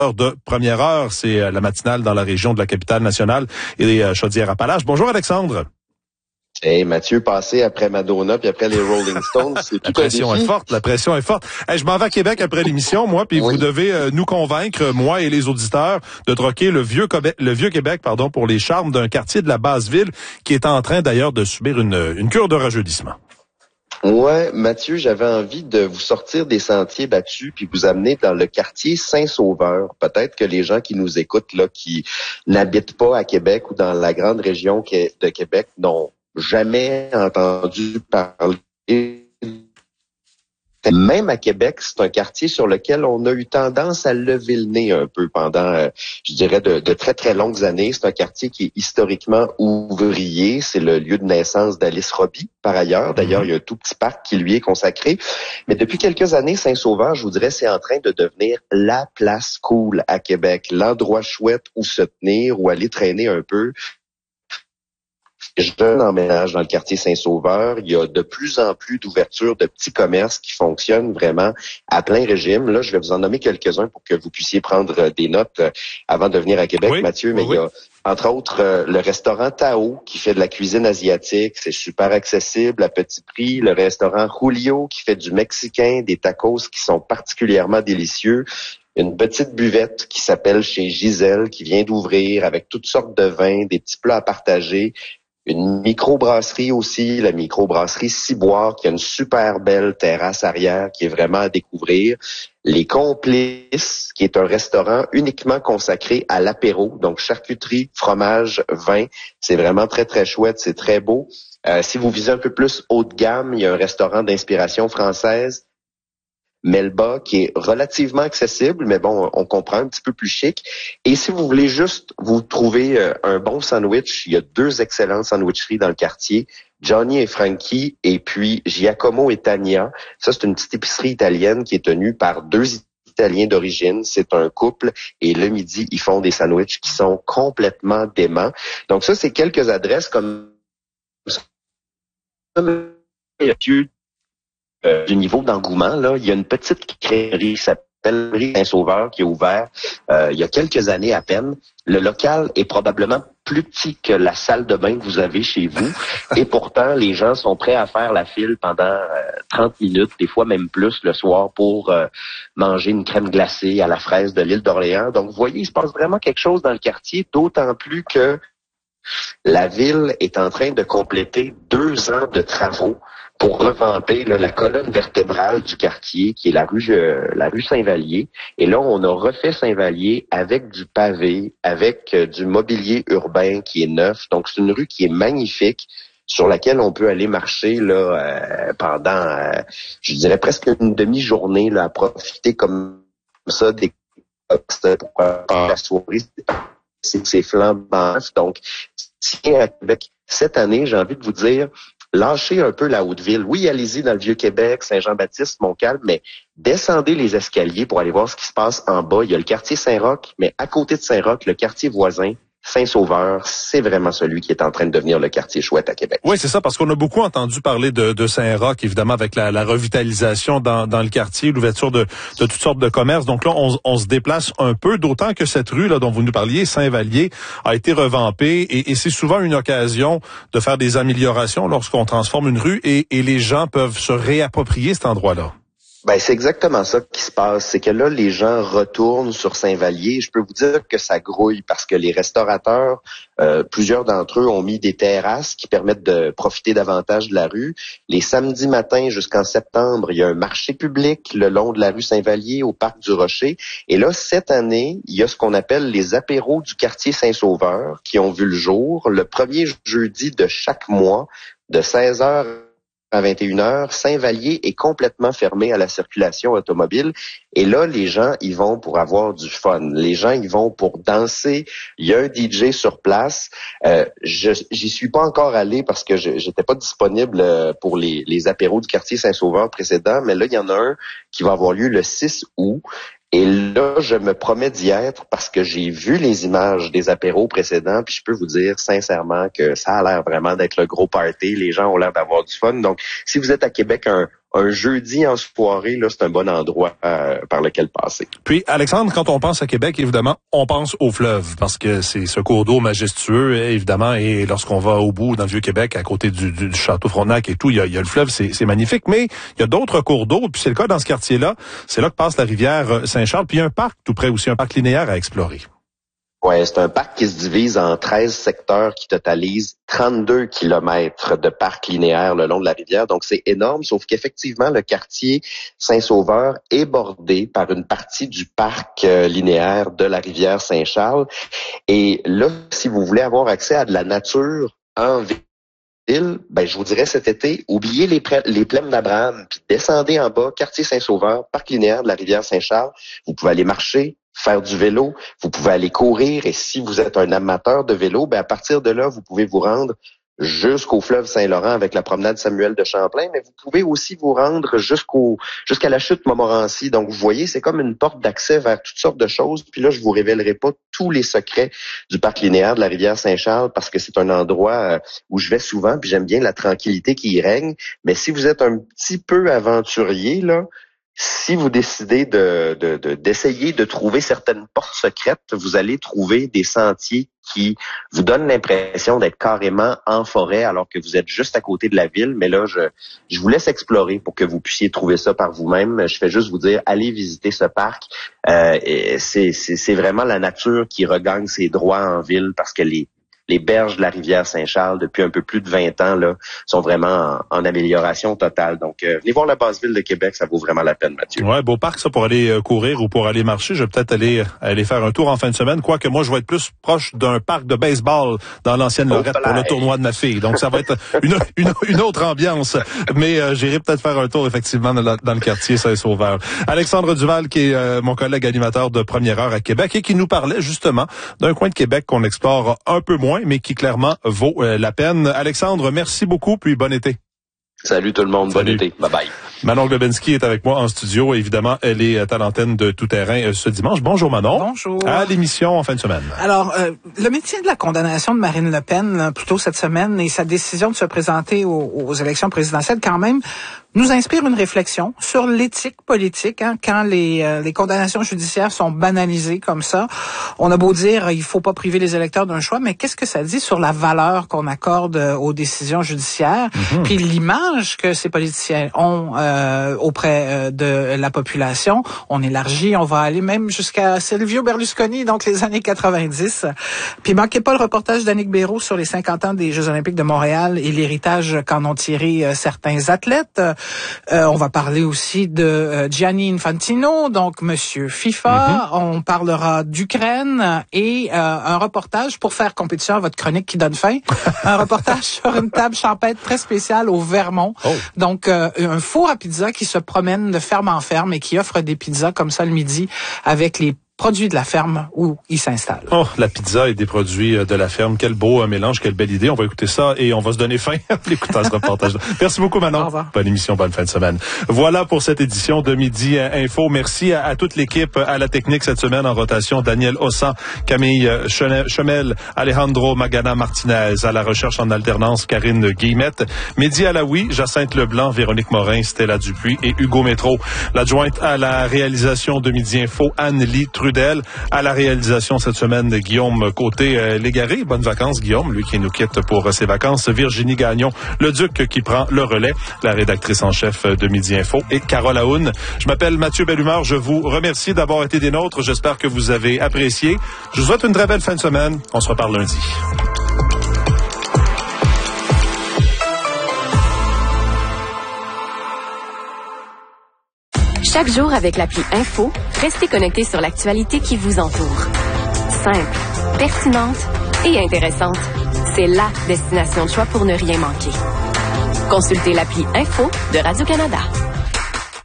de première heure, c'est la matinale dans la région de la Capitale-Nationale et Chaudière-Appalaches. Bonjour Alexandre. Hey Mathieu, passer après Madonna puis après les Rolling Stones, c'est tout un défi. La pression est forte. Hey, je m'en vais à Québec après l'émission, moi, puis vous devez nous convaincre, moi et les auditeurs, de troquer le vieux Québec, pour les charmes d'un quartier de la Basse-Ville qui est en train d'ailleurs de subir une cure de rajeunissement. Ouais, Mathieu, j'avais envie de vous sortir des sentiers battus puis vous amener dans le quartier Saint-Sauveur. Peut-être que les gens qui nous écoutent, là, qui n'habitent pas à Québec ou dans la grande région de Québec, n'ont jamais entendu parler. Même à Québec, c'est un quartier sur lequel on a eu tendance à lever le nez un peu pendant, je dirais, de très, très longues années. C'est un quartier qui est historiquement ouvrier. C'est le lieu de naissance d'Alice Robbie, par ailleurs. D'ailleurs, il y a un tout petit parc qui lui est consacré. Mais depuis quelques années, Saint-Sauveur, je vous dirais, c'est en train de devenir la place cool à Québec. L'endroit chouette où se tenir, où aller traîner un peu. Jeunes emménagent dans le quartier Saint-Sauveur. Il y a de plus en plus d'ouvertures de petits commerces qui fonctionnent vraiment à plein régime. Là, je vais vous en nommer quelques-uns pour que vous puissiez prendre des notes avant de venir à Québec, Mathieu. Mais il y a, entre autres, le restaurant Tao qui fait de la cuisine asiatique. C'est super accessible à petit prix. Le restaurant Julio qui fait du mexicain, des tacos qui sont particulièrement délicieux. Une petite buvette qui s'appelle chez Gisèle qui vient d'ouvrir avec toutes sortes de vins, des petits plats à partager. Une microbrasserie aussi, la microbrasserie Ciboire, qui a une super belle terrasse arrière qui est vraiment à découvrir. Les Complices, qui est un restaurant uniquement consacré à l'apéro, donc charcuterie, fromage, vin. C'est vraiment très, très chouette, c'est très beau. Si vous visez un peu plus haut de gamme, il y a un restaurant d'inspiration française, Melba, qui est relativement accessible, mais bon, on comprend, un petit peu plus chic. Et si vous voulez juste vous trouver un bon sandwich, il y a 2 excellentes sandwicheries dans le quartier, Johnny et Frankie, et puis Giacomo et Tania. Ça, c'est une petite épicerie italienne qui est tenue par 2 Italiens d'origine. C'est un couple, et le midi, ils font des sandwichs qui sont complètement déments. Donc ça, c'est quelques adresses comme du niveau d'engouement, là, il y a une petite crèmerie qui s'appelle Saint-Sauveur qui est ouvert il y a quelques années à peine. Le local est probablement plus petit que la salle de bain que vous avez chez vous et pourtant les gens sont prêts à faire la file pendant 30 minutes, des fois même plus le soir pour manger une crème glacée à la fraise de l'île d'Orléans. Donc vous voyez, il se passe vraiment quelque chose dans le quartier, d'autant plus que la ville est en train de compléter 2 ans de travaux pour revamper la colonne vertébrale du quartier, qui est la rue Saint-Vallier. Et là, on a refait Saint-Vallier avec du pavé, avec du mobilier urbain qui est neuf. Donc, c'est une rue qui est magnifique, sur laquelle on peut aller marcher là pendant, je dirais, presque une demi-journée, là, à profiter comme ça des pour la soirée. C'est flambant. Donc, à Québec, cette année, j'ai envie de vous dire, lâchez un peu la Haute-Ville. Oui, allez-y dans le Vieux-Québec, Saint-Jean-Baptiste, Montcalm, mais descendez les escaliers pour aller voir ce qui se passe en bas. Il y a le quartier Saint-Roch, mais à côté de Saint-Roch, le quartier voisin, Saint-Sauveur, c'est vraiment celui qui est en train de devenir le quartier chouette à Québec. Oui, c'est ça, parce qu'on a beaucoup entendu parler de Saint-Roch, évidemment, avec la revitalisation dans le quartier, l'ouverture de toutes sortes de commerces. Donc là, on se déplace un peu, d'autant que cette rue là dont vous nous parliez, Saint-Vallier, a été revampée et c'est souvent une occasion de faire des améliorations lorsqu'on transforme une rue et les gens peuvent se réapproprier cet endroit-là. Ben, c'est exactement ça qui se passe. C'est que là, les gens retournent sur Saint-Vallier. Je peux vous dire que ça grouille parce que les restaurateurs, plusieurs d'entre eux ont mis des terrasses qui permettent de profiter davantage de la rue. Les samedis matins jusqu'en septembre, il y a un marché public le long de la rue Saint-Vallier au parc du Rocher. Et là, cette année, il y a ce qu'on appelle les apéros du quartier Saint-Sauveur qui ont vu le jour le premier jeudi de chaque mois de 16h à 21h, Saint-Vallier est complètement fermé à la circulation automobile. Et là, les gens y vont pour avoir du fun. Les gens y vont pour danser. Il y a un DJ sur place. J'y suis pas encore allé parce que j'étais pas disponible pour les apéros du quartier Saint-Sauveur précédents. Mais là, il y en a un qui va avoir lieu le 6 août. Et là, je me promets d'y être parce que j'ai vu les images des apéros précédents, puis je peux vous dire sincèrement que ça a l'air vraiment d'être le gros party. Les gens ont l'air d'avoir du fun. Donc, si vous êtes à Québec un jeudi en soirée, là, c'est un bon endroit par lequel passer. Puis, Alexandre, quand on pense à Québec, évidemment, on pense au fleuve, parce que c'est ce cours d'eau majestueux, évidemment, et lorsqu'on va au bout, dans le Vieux-Québec, à côté du château Frontenac et tout, il y a le fleuve, c'est magnifique, mais il y a d'autres cours d'eau, puis c'est le cas dans ce quartier-là, c'est là que passe la rivière Saint-Charles, puis il y a un parc tout près aussi, un parc linéaire à explorer. Ouais, c'est un parc qui se divise en 13 secteurs qui totalisent 32 kilomètres de parc linéaire le long de la rivière. Donc, c'est énorme, sauf qu'effectivement, le quartier Saint-Sauveur est bordé par une partie du parc linéaire de la rivière Saint-Charles. Et là, si vous voulez avoir accès à de la nature en ville, ben, je vous dirais cet été, oubliez les plaines d'Abraham, puis descendez en bas, quartier Saint-Sauveur, parc linéaire de la rivière Saint-Charles. Vous pouvez aller marcher, faire du vélo, vous pouvez aller courir, et si vous êtes un amateur de vélo, ben à partir de là, vous pouvez vous rendre jusqu'au fleuve Saint-Laurent avec la promenade Samuel de Champlain, mais vous pouvez aussi vous rendre jusqu'à la chute Montmorency. Donc, vous voyez, c'est comme une porte d'accès vers toutes sortes de choses. Puis là, je vous révélerai pas tous les secrets du parc linéaire de la rivière Saint-Charles parce que c'est un endroit où je vais souvent, puis j'aime bien la tranquillité qui y règne. Mais si vous êtes un petit peu aventurier, là, si vous décidez d'essayer de trouver certaines portes secrètes, vous allez trouver des sentiers qui vous donnent l'impression d'être carrément en forêt alors que vous êtes juste à côté de la ville. Mais là, je vous laisse explorer pour que vous puissiez trouver ça par vous-même. Je fais juste vous dire, allez visiter ce parc. C'est vraiment la nature qui regagne ses droits en ville parce que les berges de la rivière Saint-Charles, depuis un peu plus de 20 ans, là, sont vraiment en amélioration totale. Donc, venez voir la basse ville de Québec, ça vaut vraiment la peine, Mathieu. Ouais, beau parc, ça, pour aller courir ou pour aller marcher. Je vais peut-être aller faire un tour en fin de semaine, quoique moi, je vais être plus proche d'un parc de baseball dans l'ancienne Lorette pour le tournoi de ma fille. Donc, ça va être une autre ambiance. Mais j'irai peut-être faire un tour, effectivement, dans le quartier Saint-Sauveur. Alexandre Duval, qui est mon collègue animateur de Première Heure à Québec et qui nous parlait, justement, d'un coin de Québec qu'on explore un peu moins, mais qui clairement vaut la peine. Alexandre, merci beaucoup, puis bon été. Salut tout le monde, bon été. Bye bye. Manon Globinski est avec moi en studio. Évidemment, elle est à l'antenne de Tout Terrain ce dimanche. Bonjour Manon. Bonjour. À l'émission en fin de semaine. Alors, le métier de la condamnation de Marine Le Pen, plus tôt cette semaine, et sa décision de se présenter aux élections présidentielles, quand même, nous inspire une réflexion sur l'éthique politique. Quand les condamnations judiciaires sont banalisées comme ça, on a beau dire il faut pas priver les électeurs d'un choix, mais qu'est-ce que ça dit sur la valeur qu'on accorde aux décisions judiciaires, puis l'image que ces politiciens ont auprès de la population. On élargit, on va aller même jusqu'à Silvio Berlusconi, donc les années 90. Puis manquez pas le reportage d'Annick Béraud sur les 50 ans des Jeux olympiques de Montréal et l'héritage qu'en ont tiré certains athlètes. On va parler aussi de Gianni Infantino, donc Monsieur FIFA. On parlera d'Ukraine et un reportage pour faire compétition à votre chronique qui donne faim. Un reportage sur une table champêtre très spéciale au Vermont. Oh. Donc un four à pizza qui se promène de ferme en ferme et qui offre des pizzas comme ça le midi avec les produits de la ferme où il s'installe. Oh, la pizza et des produits de la ferme. Quel beau mélange, quelle belle idée. On va écouter ça et on va se donner faim en écoutant ce reportage. Merci beaucoup, Manon. Au revoir. Bonne émission, bonne fin de semaine. Voilà pour cette édition de Midi Info. Merci à toute l'équipe, à la technique cette semaine en rotation. Daniel Ossan, Camille Chemel, Alejandro Magana Martinez. À la recherche en alternance, Karine Guillemette. Mehdi Alaoui, Jacinthe Leblanc, Véronique Morin, Stella Dupuis et Hugo Métro. L'adjointe à la réalisation de Midi Info, Anne-Lie Trudel. À la réalisation cette semaine de Guillaume Côté-Légaré. Bonnes vacances, Guillaume, lui qui nous quitte pour ses vacances. Virginie Gagnon, le Duc qui prend le relais. La rédactrice en chef de Midi Info et Carole Aoun. Je m'appelle Mathieu Bellumeur. Je vous remercie d'avoir été des nôtres. J'espère que vous avez apprécié. Je vous souhaite une très belle fin de semaine. On se reparle lundi. Chaque jour avec l'appli Info, restez connectés sur l'actualité qui vous entoure. Simple, pertinente et intéressante. C'est la destination de choix pour ne rien manquer. Consultez l'appli Info de Radio-Canada.